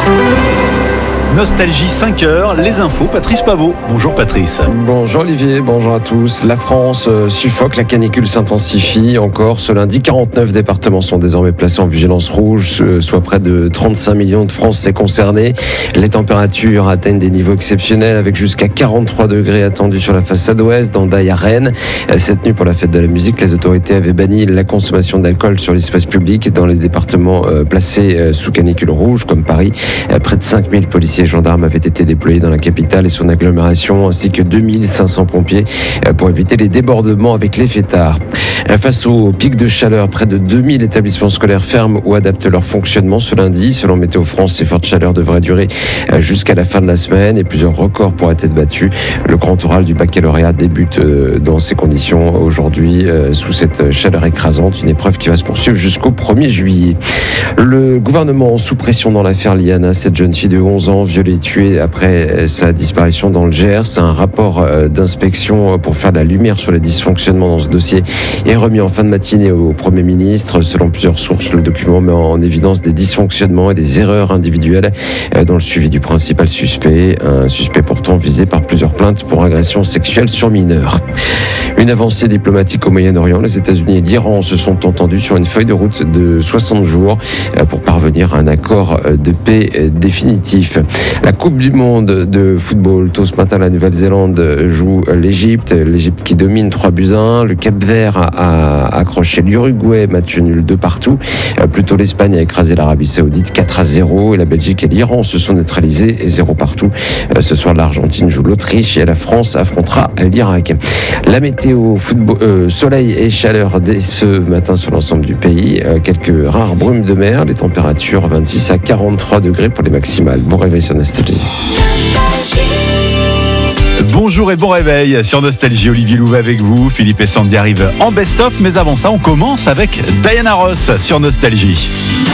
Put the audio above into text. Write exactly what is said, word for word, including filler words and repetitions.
Nostalgie cinq heures, les infos, Patrice Paveau. Bonjour Patrice. Bonjour Olivier, bonjour à tous. La France euh, suffoque, la canicule s'intensifie encore. Ce lundi, quarante-neuf départements sont désormais placés en vigilance rouge, euh, soit près de trente-cinq millions de Français concernés. Les températures atteignent des niveaux exceptionnels avec jusqu'à quarante-trois degrés attendus sur la façade ouest, dans Daille à Rennes. Cette nuit, pour la fête de la musique, les autorités avaient banni la consommation d'alcool sur l'espace public dans les départements euh, placés euh, sous canicule rouge, comme Paris. Euh, près de cinq mille policiers et gendarmes avaient été déployés dans la capitale et son agglomération, ainsi que deux mille cinq cents pompiers pour éviter les débordements avec les fêtards. Face au pic de chaleur, près de deux mille établissements scolaires ferment ou adaptent leur fonctionnement ce lundi. Selon Météo France, ces fortes chaleurs devraient durer jusqu'à la fin de la semaine et plusieurs records pourraient être battus. Le grand oral du baccalauréat débute dans ces conditions aujourd'hui, sous cette chaleur écrasante, une épreuve qui va se poursuivre jusqu'au premier juillet. Le gouvernement sous pression dans l'affaire Liana, cette jeune fille de onze ans violée et tuée après sa disparition dans le Gers. Un rapport d'inspection pour faire la lumière sur les dysfonctionnements dans ce dossier est remis en fin de matinée au Premier ministre. Selon plusieurs sources, le document met en évidence des dysfonctionnements et des erreurs individuelles dans le suivi du principal suspect, un suspect pourtant visé par plusieurs plaintes pour agression sexuelle sur mineurs. Une avancée diplomatique au Moyen-Orient. Les États-Unis et l'Iran se sont entendus sur une feuille de route de soixante jours pour parvenir à un accord de paix définitif. La Coupe du Monde de football, tôt ce matin, la Nouvelle-Zélande joue l'Égypte. L'Égypte qui domine trois buts à un. Le Cap-Vert a accroché l'Uruguay, match nul deux partout. Plutôt l'Espagne a écrasé l'Arabie Saoudite quatre à zéro. Et la Belgique et l'Iran se sont neutralisés zéro partout. Ce soir, l'Argentine joue l'Autriche et la France affrontera l'Irak. La météo, football, euh, soleil et chaleur dès ce matin sur l'ensemble du pays. Euh, quelques rares brumes de mer. Les températures vingt-six à quarante-trois degrés pour les maximales. Bon réveil sur Nostalgie. Bonjour et bon réveil sur Nostalgie. Olivier Louvet avec vous. Philippe et Sandy arrivent en best-of. Mais avant ça, on commence avec Diana Ross sur Nostalgie.